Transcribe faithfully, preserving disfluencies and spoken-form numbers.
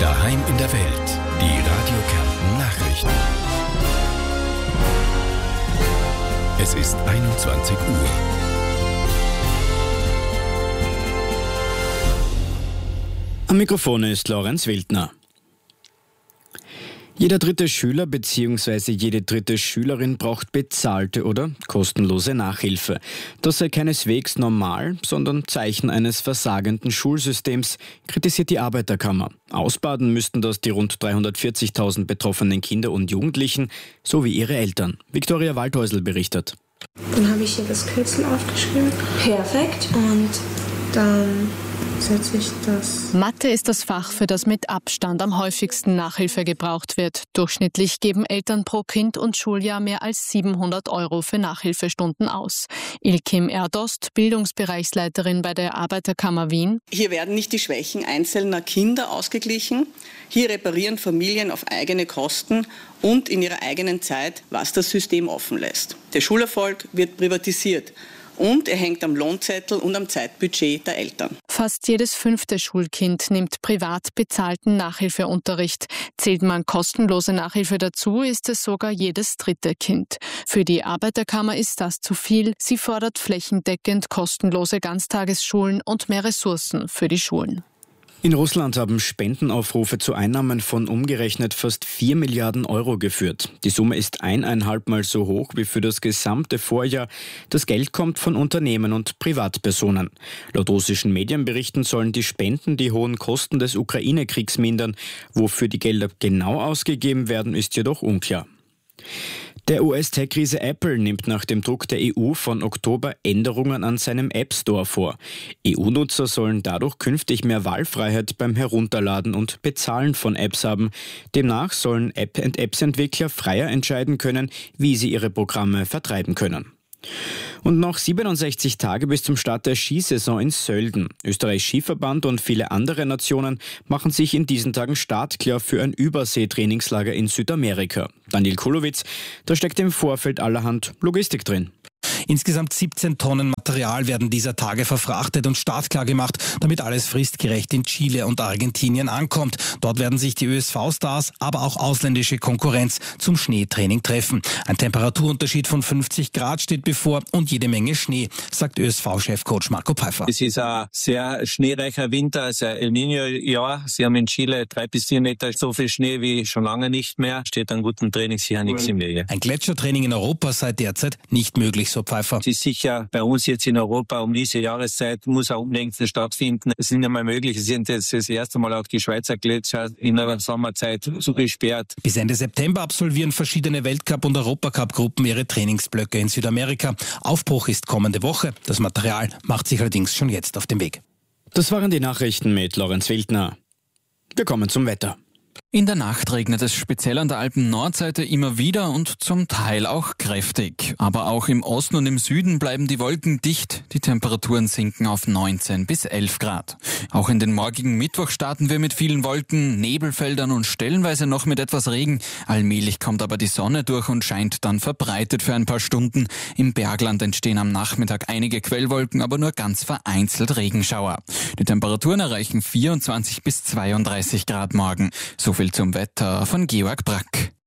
Daheim in der Welt. Die Radio Kärnten Nachrichten. Es ist einundzwanzig Uhr. Am Mikrofon ist Lorenz Wildner. Jeder dritte Schüler bzw. jede dritte Schülerin braucht bezahlte oder kostenlose Nachhilfe. Das sei keineswegs normal, sondern Zeichen eines versagenden Schulsystems, kritisiert die Arbeiterkammer. Ausbaden müssten das die rund dreihundertvierzigtausend betroffenen Kinder und Jugendlichen sowie ihre Eltern. Viktoria Waldhäusl berichtet. Dann habe ich hier das Kürzel aufgeschrieben. Perfekt. Und dann setze ich das. Mathe ist das Fach, für das mit Abstand am häufigsten Nachhilfe gebraucht wird. Durchschnittlich geben Eltern pro Kind und Schuljahr mehr als siebenhundert Euro für Nachhilfestunden aus. Ilkim Erdost, Bildungsbereichsleiterin bei der Arbeiterkammer Wien. Hier werden nicht die Schwächen einzelner Kinder ausgeglichen. Hier reparieren Familien auf eigene Kosten und in ihrer eigenen Zeit, was das System offen lässt. Der Schulerfolg wird privatisiert. Und er hängt am Lohnzettel und am Zeitbudget der Eltern. Fast jedes fünfte Schulkind nimmt privat bezahlten Nachhilfeunterricht. Zählt man kostenlose Nachhilfe dazu, ist es sogar jedes dritte Kind. Für die Arbeiterkammer ist das zu viel. Sie fordert flächendeckend kostenlose Ganztagesschulen und mehr Ressourcen für die Schulen. In Russland haben Spendenaufrufe zu Einnahmen von umgerechnet fast vier Milliarden Euro geführt. Die Summe ist eineinhalbmal so hoch wie für das gesamte Vorjahr. Das Geld kommt von Unternehmen und Privatpersonen. Laut russischen Medienberichten sollen die Spenden die hohen Kosten des Ukraine-Kriegs mindern. Wofür die Gelder genau ausgegeben werden, ist jedoch unklar. Der U S-Tech-Riese Apple nimmt nach dem Druck der E U von Oktober Änderungen an seinem App Store vor. E U-Nutzer sollen dadurch künftig mehr Wahlfreiheit beim Herunterladen und Bezahlen von Apps haben. Demnach sollen App- und Apps-Entwickler freier entscheiden können, wie sie ihre Programme vertreiben können. Und noch siebenundsechzig Tage bis zum Start der Skisaison in Sölden. Österreichs Skiverband und viele andere Nationen machen sich in diesen Tagen startklar für ein Überseetrainingslager in Südamerika. Daniel Kulowitz, da steckt im Vorfeld allerhand Logistik drin. Insgesamt siebzehn Tonnen Material werden dieser Tage verfrachtet und startklar gemacht, damit alles fristgerecht in Chile und Argentinien ankommt. Dort werden sich die Ö S V-Stars, aber auch ausländische Konkurrenz zum Schneetraining treffen. Ein Temperaturunterschied von fünfzig Grad steht bevor und jede Menge Schnee, sagt Ö S V-Chefcoach Marco Pfeiffer. Es ist ein sehr schneereicher Winter, also ein El Niño-Jahr. Sie haben in Chile drei bis vier Meter so viel Schnee wie schon lange nicht mehr. Steht an guten Trainings hier nichts im Wege. Ein Gletschertraining in Europa sei derzeit nicht möglich, so Pfeiffer. Es ist sicher bei uns jetzt in Europa um diese Jahreszeit muss auch unbedingt stattfinden. Es ist nicht einmal möglich. Es sind jetzt das erste Mal auch die Schweizer Gletscher in der Sommerzeit so gesperrt. Bis Ende September absolvieren verschiedene Weltcup- und Europacup-Gruppen ihre Trainingsblöcke in Südamerika. Aufbruch ist kommende Woche. Das Material macht sich allerdings schon jetzt auf den Weg. Das waren die Nachrichten mit Lorenz Wildner. Wir kommen zum Wetter. In der Nacht regnet es speziell an der Alpen-Nordseite immer wieder und zum Teil auch kräftig. Aber auch im Osten und im Süden bleiben die Wolken dicht. Die Temperaturen sinken auf neunzehn bis elf Grad. Auch in den morgigen Mittwoch starten wir mit vielen Wolken, Nebelfeldern und stellenweise noch mit etwas Regen. Allmählich kommt aber die Sonne durch und scheint dann verbreitet für ein paar Stunden. Im Bergland entstehen am Nachmittag einige Quellwolken, aber nur ganz vereinzelt Regenschauer. Die Temperaturen erreichen vierundzwanzig bis zweiunddreißig Grad morgen. So viel zum Wetter von Georg Brack.